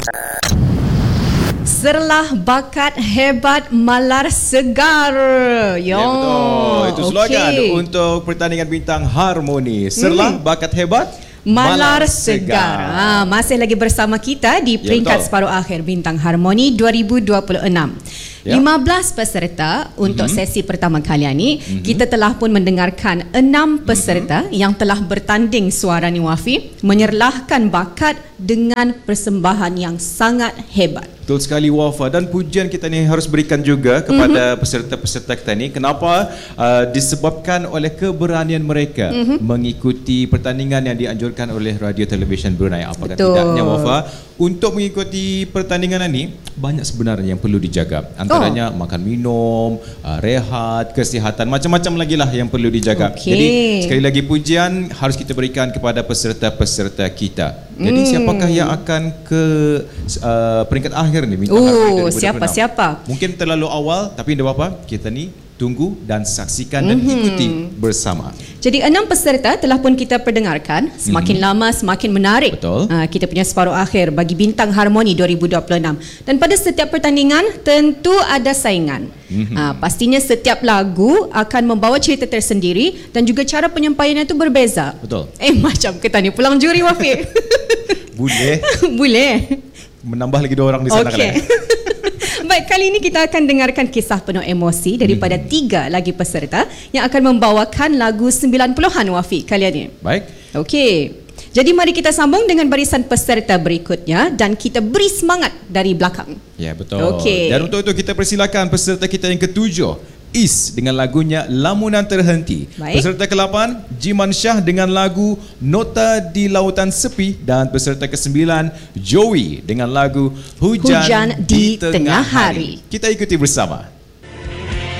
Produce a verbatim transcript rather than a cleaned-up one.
Serlah bakat hebat malar segar. Yo. Ya, betul. Itu slogan okay. untuk pertandingan bintang harmoni. Serlah hmm. bakat hebat malar segar. Ha, masih lagi bersama kita di peringkat ya, separuh akhir bintang harmoni dua ribu dua puluh enam. Ya. lima belas peserta untuk mm-hmm. sesi pertama kali ini. Mm-hmm. Kita telah pun mendengarkan enam peserta mm-hmm. yang telah bertanding Suara Ni Wafi, menyerlahkan bakat dengan persembahan yang sangat hebat. Betul sekali Wafa, dan pujian kita ni harus berikan juga kepada mm-hmm. peserta-peserta kita ni. Kenapa? Uh, disebabkan oleh keberanian mereka mm-hmm. mengikuti pertandingan yang dianjurkan oleh Radio Television Brunei. Apakah Betul. tidaknya Wafa, untuk mengikuti pertandingan ini banyak sebenarnya yang perlu dijaga. Antaranya oh. makan minum, uh, rehat, kesihatan, macam-macam lagi lah yang perlu dijaga. Okay. Jadi sekali lagi pujian harus kita berikan kepada peserta-peserta kita. Jadi mm. siapakah yang akan ke uh, peringkat akhir ni? Oh, siapa-siapa? Mungkin terlalu awal, tapi tidak apa-apa. Kita ni tunggu dan saksikan dan mm-hmm. ikuti bersama. Jadi enam peserta telah pun kita perdengarkan. Semakin mm-hmm. lama semakin menarik. Betul. Uh, kita punya separuh akhir bagi bintang harmoni dua ribu dua puluh enam. Dan pada setiap pertandingan tentu ada saingan. Mm-hmm. Uh, pastinya setiap lagu akan membawa cerita tersendiri dan juga cara penyampaiannya itu berbeza. Betul. Eh macam kita ni pulang juri Wafi. Boleh. Boleh. Menambah lagi dua orang di sana okay. kan. Baik, kali ini kita akan dengarkan kisah penuh emosi daripada hmm. tiga lagi peserta yang akan membawakan lagu sembilan puluhan Wafi kali ini. Baik. Okey. Jadi mari kita sambung dengan barisan peserta berikutnya dan kita beri semangat dari belakang. Ya, betul. Okey. Dan untuk itu kita persilakan peserta kita yang ketujuh, Is dengan lagunya Lamunan Terhenti. Baik. Peserta ke-lapan, Jiman Shah dengan lagu Nota di Lautan Sepi, dan peserta ke-sembilan, Joey dengan lagu Hujan, Hujan di, di Tengah Hari. Hari. Kita ikuti bersama.